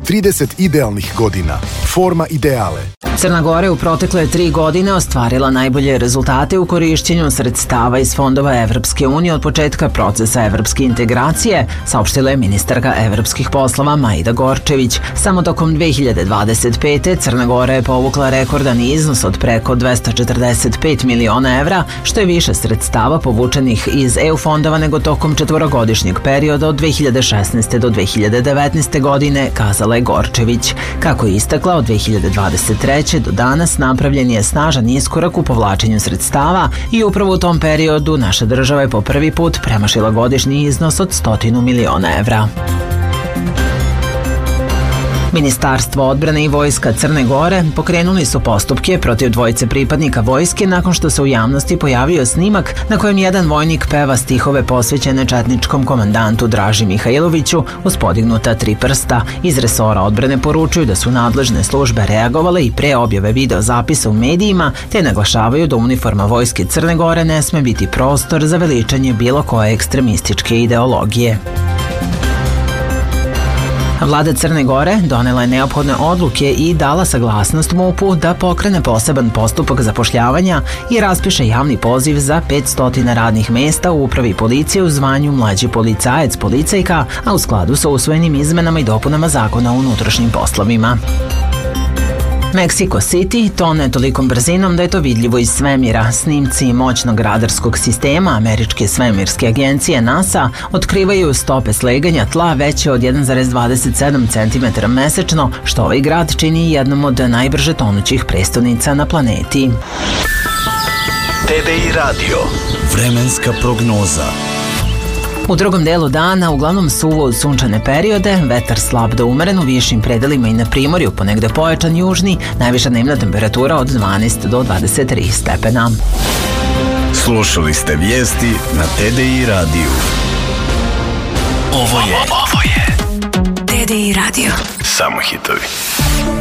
30 idealnih godina. Forma ideale. Crna Gora je u protekle 3 godine ostvarila najbolje rezultate u korišćenju sredstava iz fondova Evropske unije od početka procesa evropske integracije, saopštila je ministarka evropskih poslova Majda Gorčević. Samo tokom 2025. Crna Gora je povukla rekordan iznos od preko 245 miliona evra, što je više sredstava povučenih iz EU fondova nego tokom 4-godišnjeg perioda od 2016. do 2019. godine, kazala je Gorčević. Kako je istakla, od 2023. do danas napravljen je snažan iskorak u povlačenju sredstava i upravo u tom periodu naša država je po prvi put premašila godišnji iznos od 100 miliona evra. Ministarstvo odbrane i vojska Crne Gore pokrenuli su postupke protiv dvojice pripadnika vojske nakon što se u javnosti pojavio snimak na kojem jedan vojnik peva stihove posvećene četničkom komandantu Draži Mihajloviću uz podignuta 3 prsta. Iz resora odbrane poručuju da su nadležne službe reagovale i pre objave video zapisa u medijima, te naglašavaju da uniforma vojske Crne Gore ne sme biti prostor za veličanje bilo koje ekstremističke ideologije. Vlada Crne Gore donela je neophodne odluke i dala saglasnost MUP-u da pokrene poseban postupak zapošljavanja i raspiše javni poziv za 500 radnih mesta u upravi policije u zvanju mlađi policajac policajka, a u skladu sa usvojenim izmenama i dopunama Zakona o unutrašnjim poslovima. Mexico City tone tolikom brzinom da je to vidljivo iz svemira. Snimci moćnog radarskog sistema američke svemirske agencije NASA otkrivaju stope sleganja tla veće od 1,27 cm mesečno, što ovaj grad čini jednom od najbrže tonućih prestonica na planeti. TDI Radio. Vremenska prognoza. U drugom delu dana uglavnom suvo uz sunčane periode, vetar slab do umeren u višim predelima i na primorju, ponegde pojačan južni, najviša dnevna temperatura od 12 do 23 stepena. Slušali ste vijesti na TDI radiju. Ovo je TDI radio. Samo hitovi.